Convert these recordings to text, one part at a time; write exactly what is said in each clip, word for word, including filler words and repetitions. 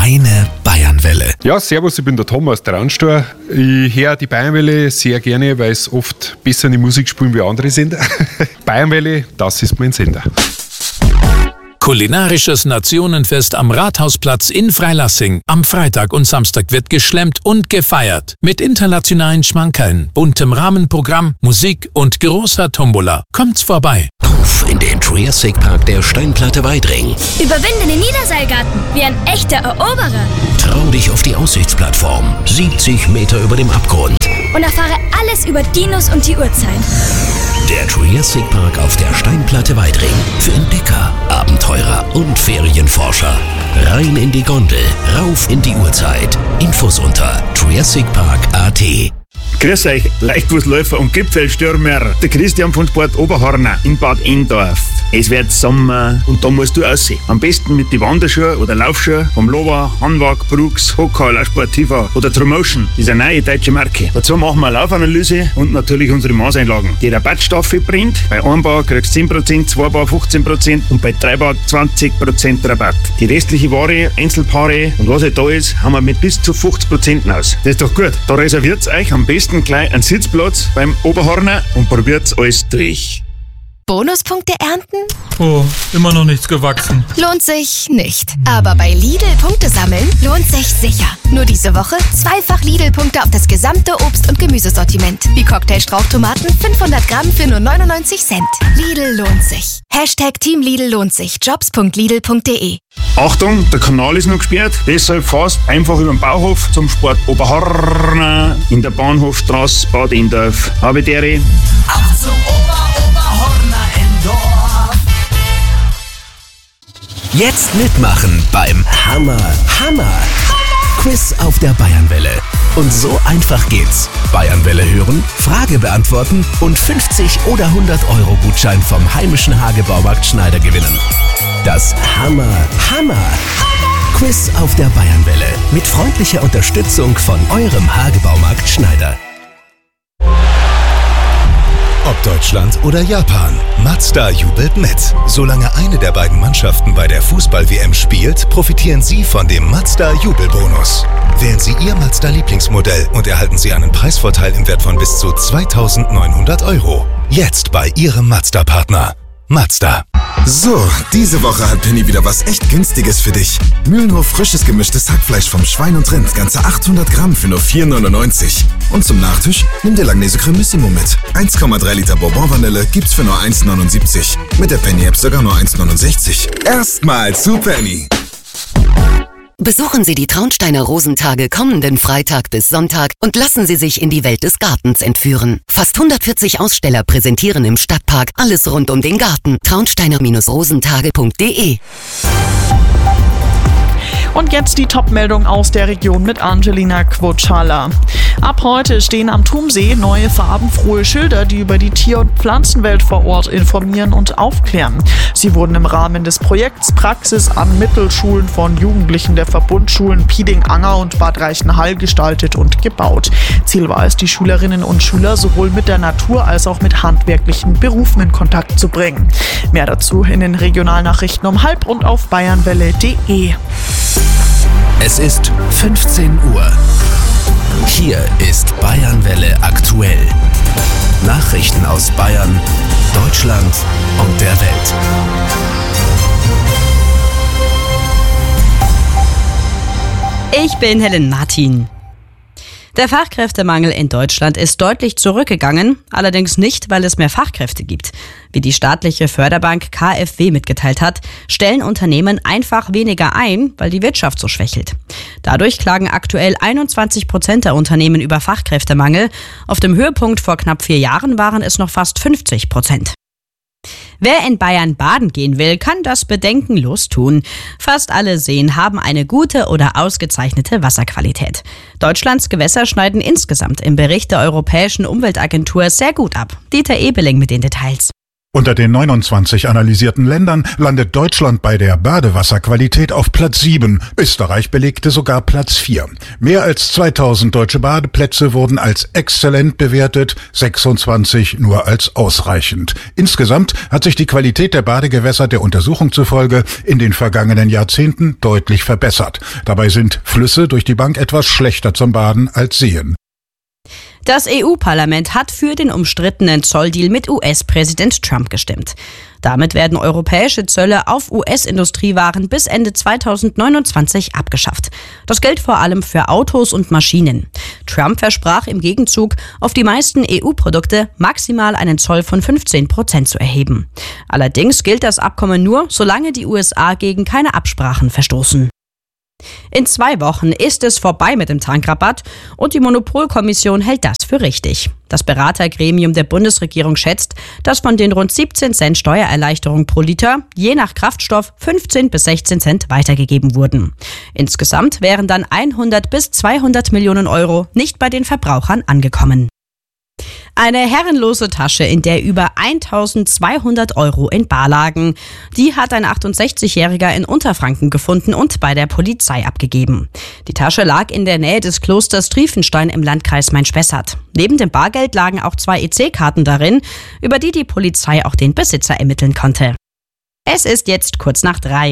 Deine Bayernwelle. Ja, servus, ich bin der Tom aus der Raunstall. Ich höre die Bayernwelle sehr gerne, weil es oft besser in die Musik spielen wie andere Sender. Bayernwelle, das ist mein Sender. Kulinarisches Nationenfest am Rathausplatz in Freilassing. Am Freitag und Samstag wird geschlemmt und gefeiert. Mit internationalen Schmankerln, buntem Rahmenprogramm, Musik und großer Tombola. Kommt's vorbei. Auf in den Triassic Park der Steinplatte Weidring. Überwinde den Niederseilgarten wie ein echter Eroberer. Trau dich auf die Aussichtsplattform. siebzig Meter über dem Abgrund. Und erfahre alles über Dinos und die Urzeit. Der Triassic Park auf der Steinplatte Weidring. Für Entdecker, Abenteurer und Ferienforscher. Rein in die Gondel, rauf in die Urzeit. Infos unter triassic park punkt a t. Grüß euch, Leichtfußläufer und Gipfelstürmer. Der Christian von Sport Oberhorner in Bad Endorf. Es wird Sommer und da musst du aussehen. Am besten mit den Wanderschuhen oder Laufschuhen vom Lova, Hanwag, Brooks, Hochhaler, Sportiva oder Tromotion. Das ist eine neue deutsche Marke. Dazu machen wir eine Laufanalyse und natürlich unsere Maßeinlagen. Die Rabattstaffel bringt. Bei Einbau kriegst du zehn Prozent, Zweibau fünfzehn Prozent und bei Dreibau zwanzig Prozent Rabatt. Die restliche Ware, Einzelpaare und was halt da ist, haben wir mit bis zu fünfzig Prozent aus. Das ist doch gut. Da reserviert euch am besten gleich einen Sitzplatz beim Oberhorner und probiert alles durch. Bonuspunkte ernten? Oh, immer noch nichts gewachsen. Lohnt sich nicht. Aber bei Lidl Punkte sammeln lohnt sich sicher. Nur diese Woche zweifach Lidl-Punkte auf das gesamte Obst- und Gemüsesortiment. Wie Cocktail-Strauchtomaten fünfhundert Gramm für nur neunundneunzig Cent. Lidl lohnt sich. Hashtag Team Lidl lohnt sich. jobs punkt lidl punkt de. Achtung, der Kanal ist noch gesperrt, deshalb fährst einfach über den Bauhof zum Sport Oberhorner in der Bahnhofstraße Bad Endorf. Habe dere. Auf zum Ober Oberhorner Endorf. Jetzt mitmachen beim Hammer, Hammer Quiz auf der Bayernwelle. Und so einfach geht's. Bayernwelle hören, Frage beantworten und fünfzig oder hundert Euro Gutschein vom heimischen Hagebaumarkt Schneider gewinnen. Das Hammer, Hammer Quiz auf der Bayernwelle mit freundlicher Unterstützung von eurem Hagebaumarkt Schneider. Ob Deutschland oder Japan, Mazda jubelt mit. Solange eine der beiden Mannschaften bei der Fußball-W M spielt, profitieren Sie von dem Mazda Jubelbonus. Wählen Sie Ihr Mazda-Lieblingsmodell und erhalten Sie einen Preisvorteil im Wert von bis zu zweitausendneunhundert Euro. Jetzt bei Ihrem Mazda-Partner. Mazda. So, diese Woche hat Penny wieder was echt Günstiges für dich. Mühlenhof frisches gemischtes Hackfleisch vom Schwein und Rind, ganze achthundert Gramm für nur vier neunundneunzig. Und zum Nachtisch nimm dir Langnese Cremissimo mit. eins Komma drei Liter Bourbon-Vanille gibt's für nur eins neunundsiebzig. Mit der Penny-App sogar nur eins neunundsechzig. Erstmal zu Penny. Besuchen Sie die Traunsteiner Rosentage kommenden Freitag bis Sonntag und lassen Sie sich in die Welt des Gartens entführen. Fast hundertvierzig Aussteller präsentieren im Stadtpark alles rund um den Garten. traunsteiner rosentage punkt de. Und jetzt die Top-Meldung aus der Region mit Angelina Quotschala. Ab heute stehen am Thumsee neue farbenfrohe Schilder, die über die Tier- und Pflanzenwelt vor Ort informieren und aufklären. Sie wurden im Rahmen des Projekts Praxis an Mittelschulen von Jugendlichen der Verbundschulen Pieding-Anger und Bad Reichenhall gestaltet und gebaut. Ziel war es, die Schülerinnen und Schüler sowohl mit der Natur als auch mit handwerklichen Berufen in Kontakt zu bringen. Mehr dazu in den Regionalnachrichten um halb und auf bayernwelle punkt de. Es ist fünfzehn Uhr. Hier ist Bayernwelle aktuell. Nachrichten aus Bayern, Deutschland und der Welt. Ich bin Helen Martin. Der Fachkräftemangel in Deutschland ist deutlich zurückgegangen, allerdings nicht, weil es mehr Fachkräfte gibt. Wie die staatliche Förderbank K f W mitgeteilt hat, stellen Unternehmen einfach weniger ein, weil die Wirtschaft so schwächelt. Dadurch klagen aktuell einundzwanzig Prozent der Unternehmen über Fachkräftemangel. Auf dem Höhepunkt vor knapp vier Jahren waren es noch fast fünfzig Prozent. Wer in Bayern baden gehen will, kann das bedenkenlos tun. Fast alle Seen haben eine gute oder ausgezeichnete Wasserqualität. Deutschlands Gewässer schneiden insgesamt im Bericht der Europäischen Umweltagentur sehr gut ab. Dieter Ebeling mit den Details. Unter den neunundzwanzig analysierten Ländern landet Deutschland bei der Badewasserqualität auf Platz sieben. Österreich belegte sogar Platz vier. Mehr als zweitausend deutsche Badeplätze wurden als exzellent bewertet, sechsundzwanzig nur als ausreichend. Insgesamt hat sich die Qualität der Badegewässer der Untersuchung zufolge in den vergangenen Jahrzehnten deutlich verbessert. Dabei sind Flüsse durch die Bank etwas schlechter zum Baden als Seen. Das E U-Parlament hat für den umstrittenen Zolldeal mit U S-Präsident Trump gestimmt. Damit werden europäische Zölle auf U S-Industriewaren bis Ende zweitausendneunundzwanzig abgeschafft. Das gilt vor allem für Autos und Maschinen. Trump versprach im Gegenzug, auf die meisten E U-Produkte maximal einen Zoll von fünfzehn Prozent zu erheben. Allerdings gilt das Abkommen nur, solange die U S A gegen keine Absprachen verstoßen. In zwei Wochen ist es vorbei mit dem Tankrabatt und die Monopolkommission hält das für richtig. Das Beratergremium der Bundesregierung schätzt, dass von den rund siebzehn Cent Steuererleichterung pro Liter je nach Kraftstoff fünfzehn bis sechzehn Cent weitergegeben wurden. Insgesamt wären dann hundert bis zweihundert Millionen Euro nicht bei den Verbrauchern angekommen. Eine herrenlose Tasche, in der über eintausendzweihundert Euro in Bar lagen. Die hat ein achtundsechzigjähriger in Unterfranken gefunden und bei der Polizei abgegeben. Die Tasche lag in der Nähe des Klosters Triefenstein im Landkreis Main-Spessart. Neben dem Bargeld lagen auch zwei E C-Karten darin, über die die Polizei auch den Besitzer ermitteln konnte. Es ist jetzt kurz nach drei.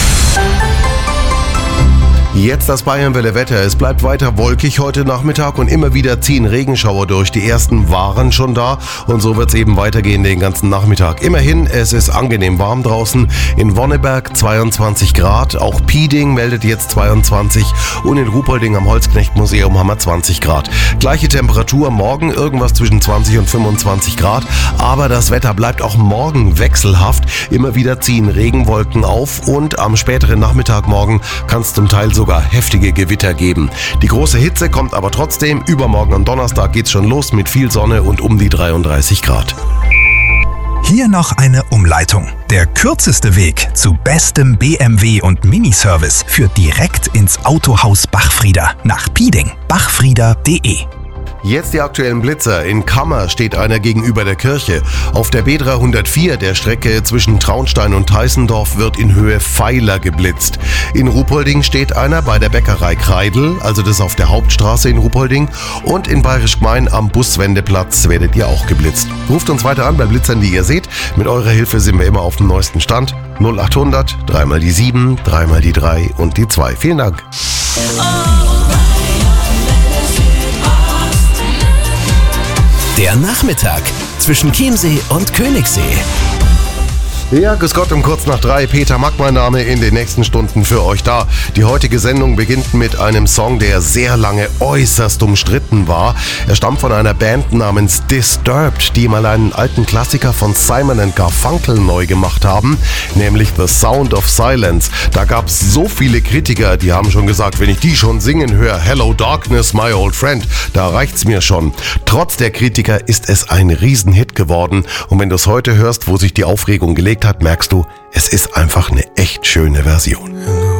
Jetzt das Bayernwelle-Wetter. Es bleibt weiter wolkig heute Nachmittag und immer wieder ziehen Regenschauer durch. Die ersten waren schon da und so wird es eben weitergehen den ganzen Nachmittag. Immerhin, es ist angenehm warm draußen. In Wonneberg zweiundzwanzig Grad, auch Pieding meldet jetzt zweiundzwanzig und in Ruhpolding am Holzknecht-Museum haben wir zwanzig Grad. Gleiche Temperatur morgen, irgendwas zwischen zwanzig und fünfundzwanzig Grad, aber das Wetter bleibt auch morgen wechselhaft. Immer wieder ziehen Regenwolken auf und am späteren Nachmittag morgen kann es zum Teil sogar heftige Gewitter geben. Die große Hitze kommt aber trotzdem. Übermorgen am Donnerstag geht's schon los mit viel Sonne und um die dreiunddreißig Grad. Hier noch eine Umleitung. Der kürzeste Weg zu bestem B M W und Miniservice führt direkt ins Autohaus Bachfrieder nach Pieding. bachfrieder punkt de. Jetzt die aktuellen Blitzer. In Kammer steht einer gegenüber der Kirche. Auf der B dreihundertvier, der Strecke zwischen Traunstein und Teißendorf, wird in Höhe Pfeiler geblitzt. In Ruhpolding steht einer bei der Bäckerei Kreidl, also das auf der Hauptstraße in Ruhpolding. Und in Bayerisch Gmein am Buswendeplatz werdet ihr auch geblitzt. Ruft uns weiter an bei Blitzern, die ihr seht. Mit eurer Hilfe sind wir immer auf dem neuesten Stand. null achthundert, dreimal die sieben, dreimal die drei und die zwei. Vielen Dank. Der Nachmittag zwischen Chiemsee und Königssee. Ja, grüß Gott um kurz nach drei. Peter Mack, mein Name, in den nächsten Stunden für euch da. Die heutige Sendung beginnt mit einem Song, der sehr lange äußerst umstritten war. Er stammt von einer Band namens Disturbed, die mal einen alten Klassiker von Simon and Garfunkel neu gemacht haben, nämlich The Sound of Silence. Da gab es so viele Kritiker, die haben schon gesagt, wenn ich die schon singen höre, Hello Darkness, my old friend, da reicht's mir schon. Trotz der Kritiker ist es ein Riesenhit geworden und wenn du es heute hörst, wo sich die Aufregung gelegt hat, merkst du, es ist einfach eine echt schöne Version.